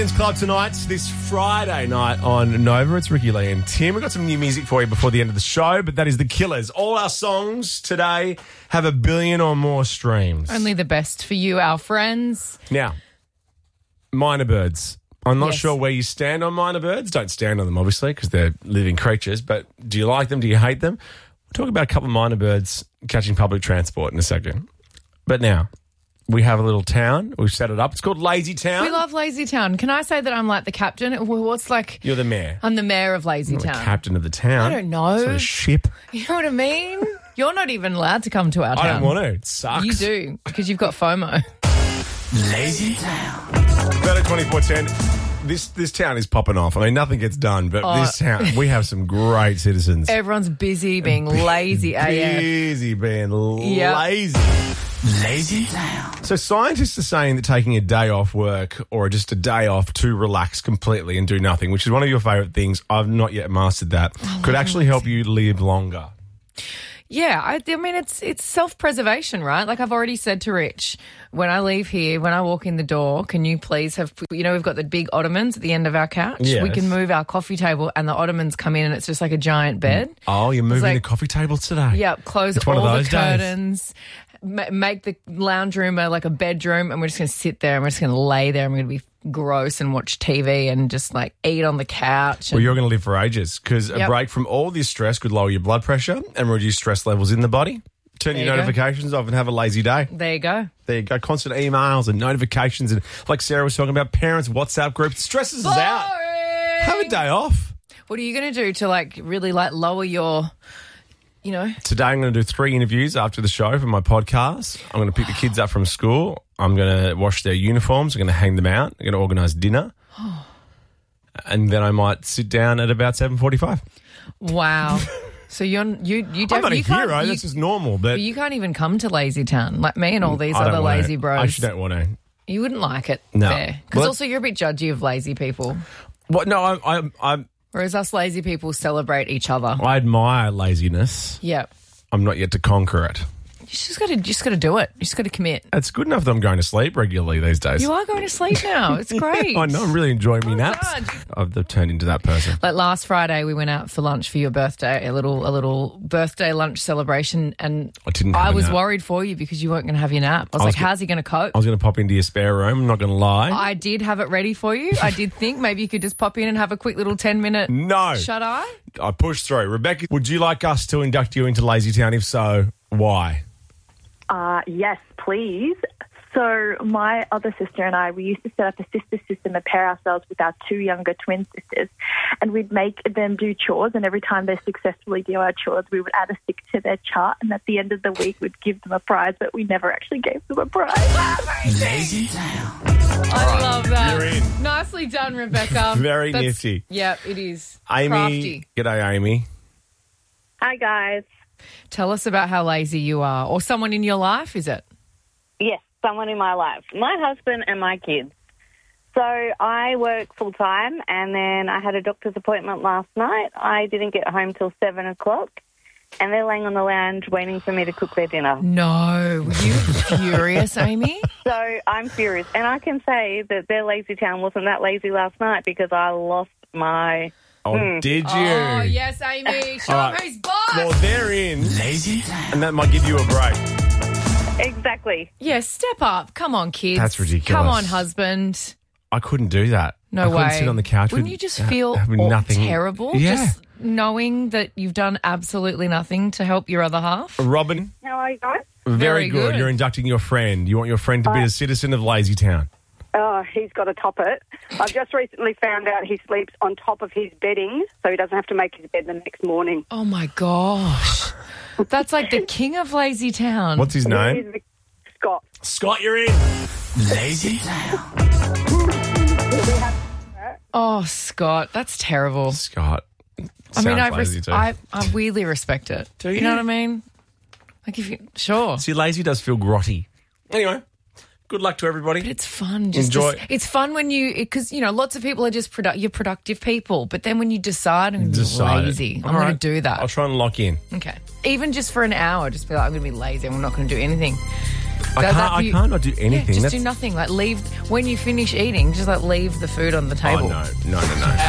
Club tonight, this Friday night on Nova. It's Ricky Lee and Tim. We've got some new music for you before the end of the show, but that is The Killers. All our songs today have 1 billion or more streams. Only the best for you, our friends. Now, minor birds. I'm not Yes. sure where you stand on minor birds. Don't stand on them, obviously, because they're living creatures, but do you like them? Do you hate them? We'll talk about a couple of minor birds catching public transport in a second. But now, we have a little town. We've set it up. It's called Lazy Town. We love Lazy Town. Can I say that I'm like the captain? What's like... You're the mayor. I'm the mayor of Lazy You're Town. the captain of the town. I don't know. Sort of ship. You know what I mean? You're not even allowed to come to our town. I don't want to. It sucks. You do, because you've got FOMO. Lazy Town. Better 2410. This town is popping off. I mean, nothing gets done, but this town, we have some great citizens. Everyone's busy being lazy AF. Busy being Yep. lazy. Lazy Town. So scientists are saying that taking a day off work or just a day off to relax completely and do nothing, which is one of your favourite things, I've not yet mastered that, could actually help you live longer. Yeah, I mean, it's self-preservation, right? Like I've already said to Rich, when I leave here, when I walk in the door, can you please have, we've got the big ottomans at the end of our couch. Yes. We can move our coffee table and the ottomans come in and it's just like a giant bed. Oh, you're moving like- the coffee table today? Yep, close It's one all of the those days. curtains, make the lounge room like a bedroom, and we're just going to sit there and we're just going to lay there and we're going to be gross and watch TV and just like eat on the couch. Well, you're going to live for ages because a Yep. break from all this stress could lower your blood pressure and reduce stress levels in the body. Turn There your you go. notifications off and have a lazy day. There you go. There you go. Constant emails and notifications. And like Sarah was talking about, parents' WhatsApp group stresses us out. Boring. Have a day off. What are you going to do to like really like lower your, Today I'm going to do 3 interviews after the show for my podcast. I'm going to pick the kids up from school. I'm going to wash their uniforms. I'm going to hang them out. I'm going to organise dinner. And then I might sit down at about 7:45. Wow. So you I'm not a you can't- hero. you- That's just normal. But you can't even come to Lazy Town like me and all these I don't other wanna. lazy bros. I actually don't want to. You wouldn't like it No. there. Because Well- also you're a bit judgy of lazy people. What? No, I'm Whereas us lazy people celebrate each other. I admire laziness. Yep. I'm not yet to conquer it. You just got to do it. You just got to commit. It's good enough that I'm going to sleep regularly these days. You are going to sleep now. It's great. I know. I'm really enjoying my Well naps. done. I've turned into that person. Like last Friday, we went out for lunch for your birthday, a little birthday lunch celebration, and I didn't have I a was nap. worried for you because you weren't going to have your nap. I was I was like, how's he going to cope? I was going to pop into your spare room. I'm not going to lie. I did have it ready for you. I did think maybe you could just pop in and have a quick little 10-minute No. shut eye. I pushed through. Rebecca, would you like us to induct you into Lazy Town? If so, why? Yes, please. So my other sister and I, we used to set up a sister system and pair ourselves with our 2 younger twin sisters, and we'd make them do chores, and every time they successfully do our chores, we would add a tick to their chart, and at the end of the week, we'd give them a prize, but we never actually gave them a prize. Lazy Town. I love that. you're in. Nicely done, Rebecca. Very nifty. Yeah, it is. Amy, Crafty. g'day, Amy. Hi, guys. Tell us about how lazy you are, or someone in your life, is it? Yes, someone in my life. My husband and my kids. So I work full-time, and then I had a doctor's appointment last night. I didn't get home till 7 o'clock, and they're laying on the lounge waiting for me to cook their dinner. No. Were you furious, Amy? So I'm furious. And I can say that their lazy town wasn't that lazy last night because I lost my... Oh, did you? Oh, yes, Amy. Show All them right. who's boss. Well, they're in, Lazy Town. and that might give you a break. Exactly. Yeah, step up. Come on, kids. That's ridiculous. Come on, husband. I couldn't do that. No I couldn't way. sit on the couch. Wouldn't with- you just feel having nothing. terrible? Yeah. Just knowing that you've done absolutely nothing to help your other half? Robin, How are you guys? very Very good. good. You're inducting your friend. You want your friend to be a citizen of Lazy Town. Oh, he's got to top it. I've just recently found out he sleeps on top of his bedding, so he doesn't have to make his bed the next morning. Oh, my gosh. That's like the king of Lazy Town. What's his name? He's Scott. Scott, you're in. Lazy Town. Oh, Scott, that's terrible. Scott. I mean, Sounds lazy too. I weirdly respect it. Do You you? know what I mean? Like if you, sure. See, lazy does feel grotty. Anyway, good luck to everybody. But it's fun. Just Enjoy. it's fun when you, because, lots of people are just you're productive people. But then when you decide, I'm Decide it. lazy. All I'm going right. to do that. I'll try and lock in. Okay. Even just for an hour, just be like, I'm going to be lazy. I'm not going to do anything. I can't not do anything. Yeah, just do nothing. Like leave when you finish eating. Just like leave the food on the table. Oh no.